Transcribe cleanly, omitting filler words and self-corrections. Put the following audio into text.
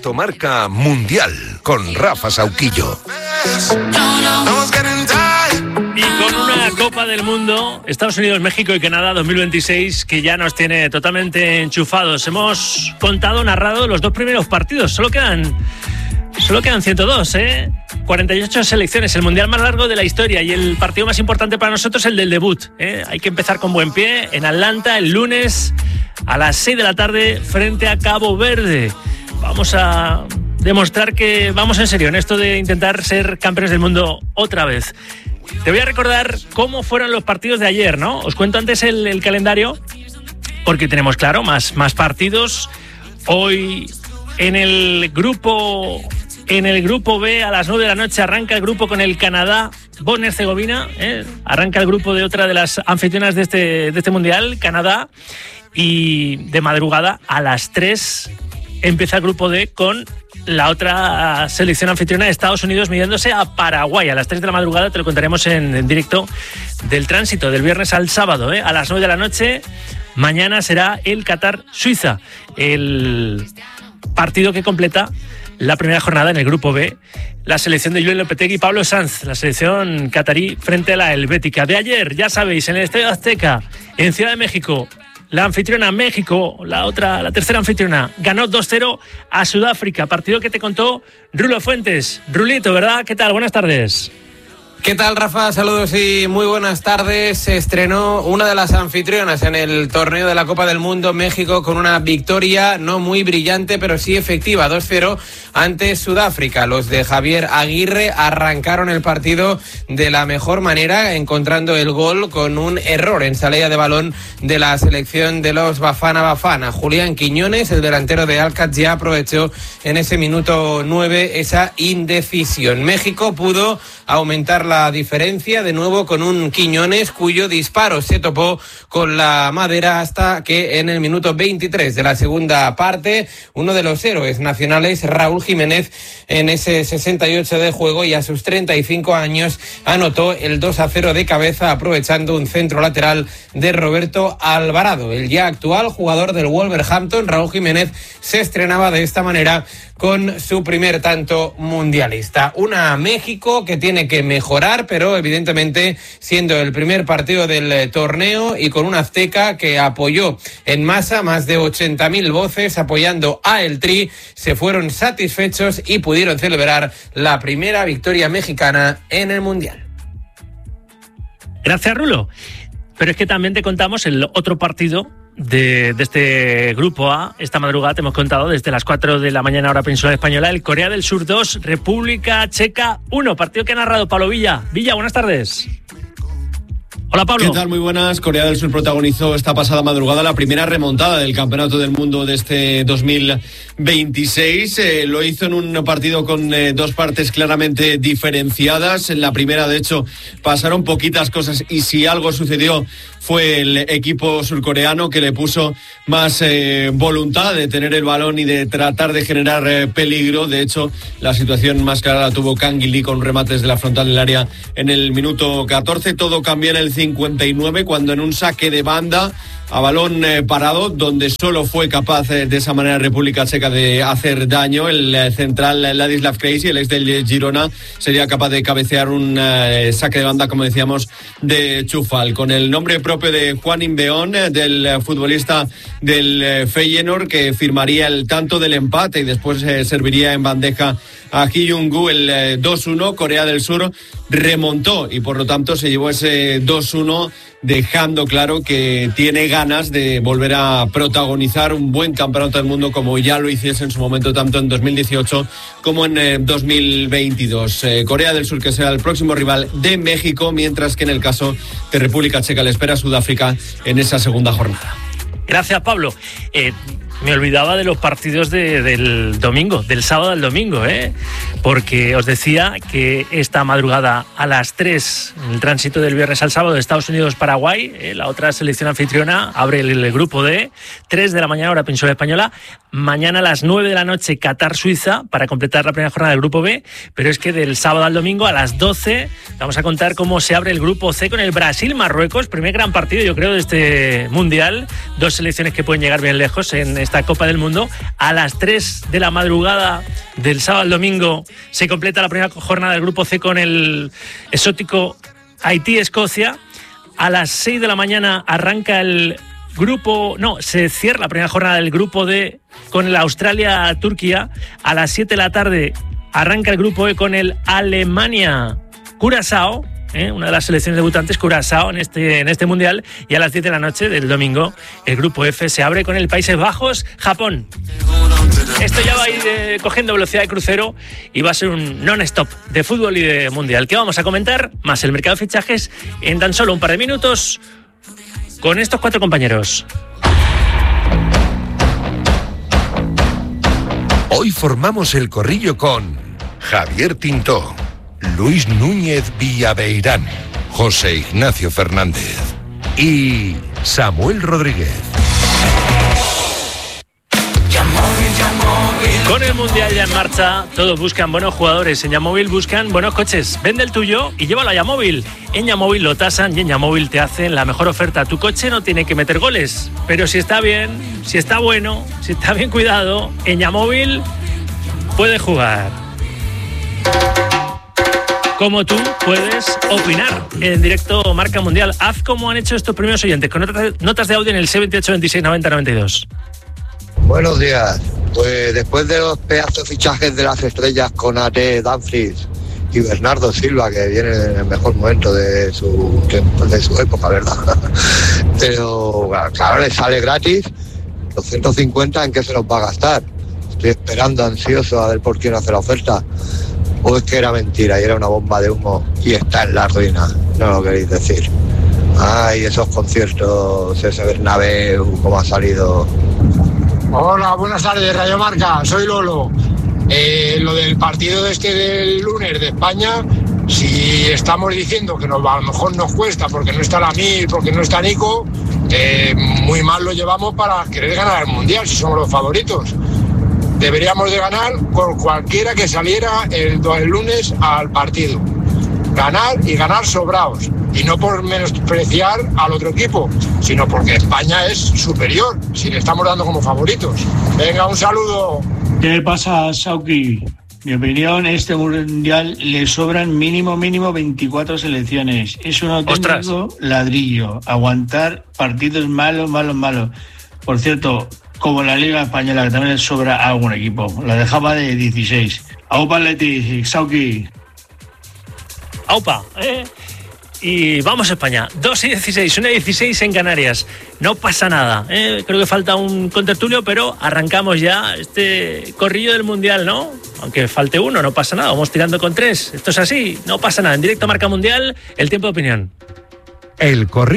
Directo Marca Mundial con Rafa Sauquillo. Y con una Copa del Mundo, Estados Unidos, México y Canadá 2026 que ya nos tiene totalmente enchufados. Hemos narrado los dos primeros partidos. Solo quedan 102, 48 selecciones, el mundial más largo de la historia y el partido más importante para nosotros, el del debut. Hay que empezar con buen pie en Atlanta el lunes a las 6 de la tarde frente a Cabo Verde. Vamos a demostrar que vamos en serio en esto de intentar ser campeones del mundo otra vez. Te voy a recordar cómo fueron los partidos de ayer, ¿no? Os cuento antes el calendario, porque tenemos, claro, más partidos. Hoy en el grupo B a las 9 de la noche arranca el grupo con el Canadá, Bosnia-Herzegovina. Arranca el grupo de otra de las anfitrionas de este mundial, Canadá. Y de madrugada a las 3 empieza el grupo D con la otra selección anfitriona de Estados Unidos midiéndose a Paraguay. A las 3 de la madrugada te lo contaremos en directo del tránsito del viernes al sábado. A las 9 de la noche mañana será el Qatar-Suiza, el partido que completa la primera jornada en el grupo B, la selección de Julen Lopetegui y Pablo Sanz, la selección catarí frente a la helvética. De ayer, ya sabéis, en el Estadio Azteca, en Ciudad de México, la anfitriona México, la tercera anfitriona, ganó 2-0 a Sudáfrica, partido que te contó Rulo Fuentes. Rulito, ¿verdad? ¿Qué tal? Buenas tardes. ¿Qué tal, Rafa? Saludos y muy buenas tardes. Se estrenó una de las anfitrionas en el torneo de la Copa del Mundo, México, con una victoria no muy brillante, pero sí efectiva, 2-0 ante Sudáfrica. Los de Javier Aguirre arrancaron el partido de la mejor manera, encontrando el gol con un error en salida de balón de la selección de los Bafana Bafana. Julián Quiñones, el delantero de Alcatraz, ya aprovechó en ese minuto 9 esa indecisión. México pudo aumentar la diferencia de nuevo con un Quiñones cuyo disparo se topó con la madera hasta que en el minuto 23 de la segunda parte uno de los héroes nacionales, Raúl Jiménez, en ese 68 de juego y a sus 35 años anotó el 2-0 de cabeza aprovechando un centro lateral de Roberto Alvarado. El ya actual jugador del Wolverhampton, Raúl Jiménez, se estrenaba de esta manera con su primer tanto mundialista. Una México que tiene que mejorar, pero evidentemente siendo el primer partido del torneo y con un Azteca que apoyó en masa, más de 80.000 voces apoyando a el Tri, se fueron satisfechos y pudieron celebrar la primera victoria mexicana en el Mundial. Gracias, Rulo. Pero es que también te contamos el otro partido de este grupo A. Esta madrugada te hemos contado desde las 4 de la mañana hora peninsular española, el Corea del Sur 2, República Checa 1, partido que ha narrado Pablo Villa. Villa, buenas tardes. Hola, Pablo. ¿Qué tal? Muy buenas. Corea del Sur protagonizó esta pasada madrugada la primera remontada del Campeonato del Mundo de este 2026. Lo hizo en un partido con dos partes claramente diferenciadas. En la primera, de hecho, pasaron poquitas cosas y si algo sucedió fue el equipo surcoreano que le puso más voluntad de tener el balón y de tratar de generar peligro. De hecho, la situación más clara la tuvo Kang Lee con remates de la frontal del área en el minuto 14. Todo cambió en el 59 cuando en un saque de banda a balón parado, donde solo fue capaz de esa manera República Checa de hacer daño, el central Ladislav Krejci, el ex del Girona, sería capaz de cabecear un saque de banda, como decíamos, de Chufal. Con el nombre propio de Juan Inbeón, del futbolista del Feyenoord, que firmaría el tanto del empate y después serviría en bandeja a Ki Jung-gu el 2-1. Corea del Sur remontó y por lo tanto se llevó ese 2-1, dejando claro que tiene ganas de volver a protagonizar un buen campeonato del mundo como ya lo hiciese en su momento tanto en 2018 como en 2022. Corea del Sur que será el próximo rival de México, mientras que en el caso de República Checa le espera a Sudáfrica en esa segunda jornada. Gracias, Pablo. Me olvidaba de los partidos del domingo, del sábado al domingo, porque os decía que esta madrugada a las 3, en el tránsito del viernes al sábado, de Estados Unidos-Paraguay, la otra selección anfitriona abre el grupo D, 3 de la mañana hora peninsular española. Mañana a las 9 de la noche Qatar-Suiza para completar la primera jornada del grupo B, pero es que del sábado al domingo a las 12 vamos a contar cómo se abre el grupo C con el Brasil-Marruecos, primer gran partido yo creo de este mundial, dos selecciones que pueden llegar bien lejos en esta Copa del Mundo. A las 3 de la madrugada del sábado al domingo se completa la primera jornada del Grupo C con el exótico Haití-Escocia. A las 6 de la mañana arranca se cierra la primera jornada del Grupo D con el Australia-Turquía. A las 7 de la tarde arranca el Grupo E con el Alemania-Curazao, una de las selecciones debutantes, Curazao, en este mundial. Y a las 10 de la noche del domingo el Grupo F se abre con el Países Bajos-Japón. Esto ya va a ir cogiendo velocidad de crucero y va a ser un non-stop de fútbol y de mundial, que vamos a comentar, más el mercado de fichajes, en tan solo un par de minutos con estos 4 compañeros. Hoy formamos el corrillo con Javier Tintó, Luis Núñez Villaveirán, José Ignacio Fernández y Samuel Rodríguez. Con el Mundial ya en marcha, todos buscan buenos jugadores. En Yamóvil buscan buenos coches. Vende el tuyo y llévalo a Yamóvil. En Yamóvil lo tasan y en Yamóvil te hacen la mejor oferta. Tu coche no tiene que meter goles, pero si está bien, si está bueno, si está bien cuidado, en Yamóvil puede jugar. Como tú puedes opinar en directo Marca Mundial. Haz como han hecho estos primeros oyentes, con notas de audio en el 628269092. Buenos días. Pues después de los pedazos fichajes de las estrellas Konate, Dumfries y Bernardo Silva, que viene en el mejor momento de su época, ¿verdad? Pero claro, le sale gratis. Los 150, ¿en qué se los va a gastar? Estoy esperando ansioso a ver por quién hace la oferta. O es que era mentira y era una bomba de humo y está en la ruina, no lo queréis decir. Ay, esos conciertos, ese Bernabéu, cómo ha salido. Hola, buenas tardes, Radio Marca, soy Lolo. Lo del partido del lunes de España, si estamos diciendo que a lo mejor nos cuesta porque no está la Mil, porque no está Nico, muy mal lo llevamos para querer ganar el Mundial, si somos los favoritos. Deberíamos de ganar por cualquiera que saliera el lunes al partido. Ganar y ganar sobraos. Y no por menospreciar al otro equipo, sino porque España es superior, si le estamos dando como favoritos. Venga, un saludo. ¿Qué pasa, Sauki? Mi opinión, este mundial le sobran mínimo 24 selecciones. Es un auténtico ladrillo. Aguantar partidos malos. Por cierto, como la Liga Española, que también le sobra a algún equipo. La dejaba de 16. Aupa, Leti, Sauki. Aupa, Y vamos a España. 2:16, 1:16 en Canarias. No pasa nada, Creo que falta un contertulio, pero arrancamos ya este corrillo del Mundial, ¿no? Aunque falte uno, no pasa nada. Vamos tirando con 3. Esto es así, no pasa nada. En directo Marca Mundial, el tiempo de opinión. El corrillo